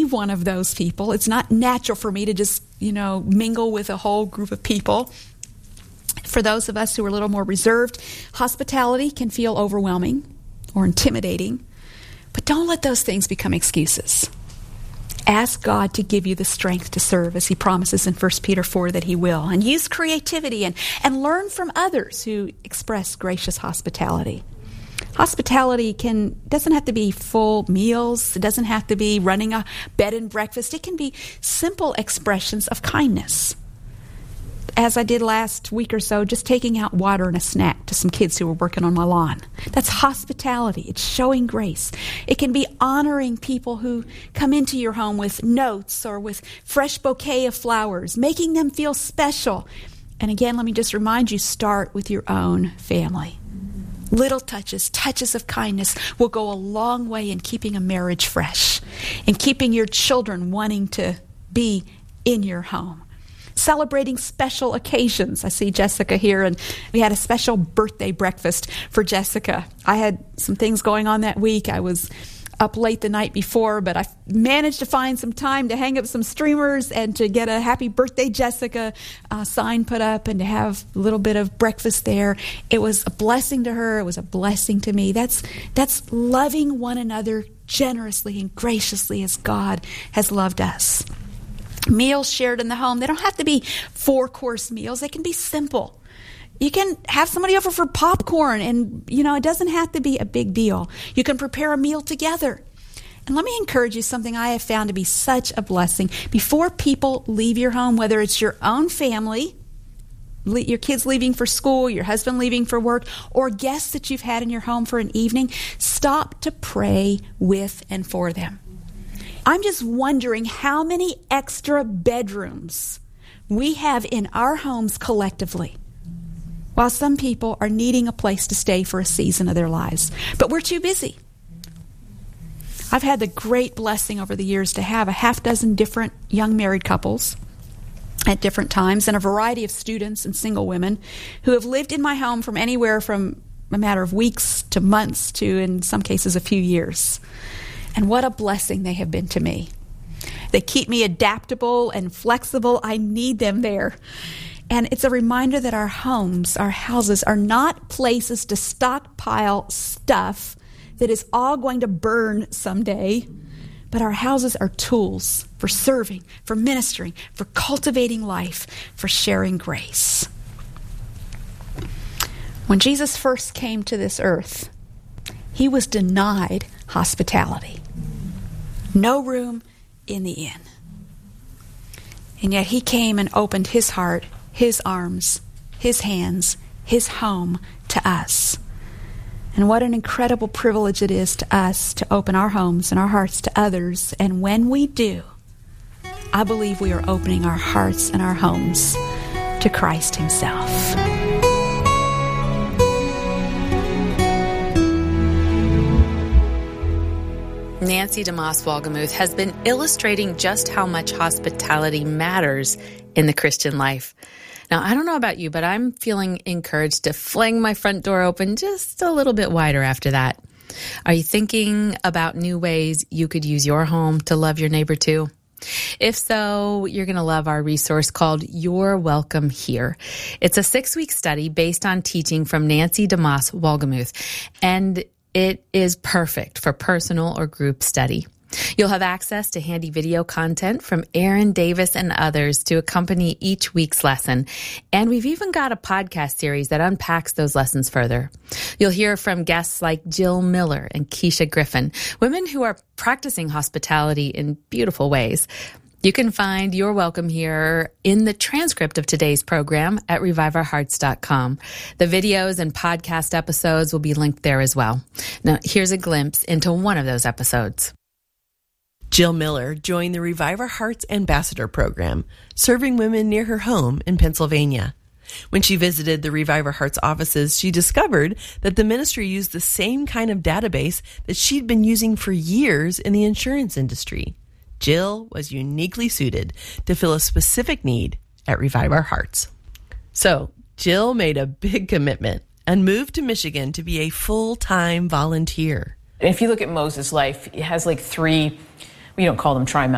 one of those people. It's not natural for me to just, mingle with a whole group of people. For those of us who are a little more reserved, hospitality can feel overwhelming or intimidating. But don't let those things become excuses. Ask God to give you the strength to serve, as he promises in 1 Peter 4 that he will. And use creativity and learn from others who express gracious hospitality. Hospitality doesn't have to be full meals. It doesn't have to be running a bed and breakfast. It can be simple expressions of kindness. As I did last week or so, just taking out water and a snack to some kids who were working on my lawn. That's hospitality. It's showing grace. It can be honoring people who come into your home with notes or with fresh bouquet of flowers, making them feel special. And again, let me just remind you, start with your own family. Little touches of kindness will go a long way in keeping a marriage fresh, in keeping your children wanting to be in your home. Celebrating special occasions. I see Jessica here, and we had a special birthday breakfast for Jessica. I had some things going on that week. I was up late the night before, but I managed to find some time to hang up some streamers and to get a happy birthday Jessica sign put up and to have a little bit of breakfast there. It was a blessing to her. It was a blessing to me. That's loving one another generously and graciously as God has loved us. Meals shared in the home, they don't have to be 4-course meals. They can be simple. You can have somebody over for popcorn and, it doesn't have to be a big deal. You can prepare a meal together. And let me encourage you, something I have found to be such a blessing. Before people leave your home, whether it's your own family, your kids leaving for school, your husband leaving for work, or guests that you've had in your home for an evening, stop to pray with and for them. I'm just wondering how many extra bedrooms we have in our homes collectively, while some people are needing a place to stay for a season of their lives. But we're too busy. I've had the great blessing over the years to have a half dozen different young married couples at different times and a variety of students and single women who have lived in my home from anywhere from a matter of weeks to months to, in some cases, a few years. And what a blessing they have been to me. They keep me adaptable and flexible. I need them there. And it's a reminder that our homes, our houses, are not places to stockpile stuff that is all going to burn someday. But our houses are tools for serving, for ministering, for cultivating life, for sharing grace. When Jesus first came to this earth, he was denied hospitality. No room in the inn. And yet he came and opened his heart, his arms, his hands, his home to us. And what an incredible privilege it is to us to open our homes and our hearts to others. And when we do, I believe we are opening our hearts and our homes to Christ himself. Nancy DeMoss Wolgemuth has been illustrating just how much hospitality matters in the Christian life. Now, I don't know about you, but I'm feeling encouraged to fling my front door open just a little bit wider after that. Are you thinking about new ways you could use your home to love your neighbor too? If so, you're going to love our resource called You're Welcome Here. It's a 6-week study based on teaching from Nancy DeMoss Wolgemuth, and it is perfect for personal or group study. You'll have access to handy video content from Aaron Davis and others to accompany each week's lesson. And we've even got a podcast series that unpacks those lessons further. You'll hear from guests like Jill Miller and Keisha Griffin, women who are practicing hospitality in beautiful ways. You can find You're Welcome Here in the transcript of today's program at reviveourhearts.com. The videos and podcast episodes will be linked there as well. Now, here's a glimpse into one of those episodes. Jill Miller joined the Revive Our Hearts Ambassador Program, serving women near her home in Pennsylvania. When she visited the Revive Our Hearts offices, she discovered that the ministry used the same kind of database that she'd been using for years in the insurance industry. Jill was uniquely suited to fill a specific need at Revive Our Hearts. So Jill made a big commitment and moved to Michigan to be a full-time volunteer. If you look at Moses' life, it has like 3, we don't call them trimesters.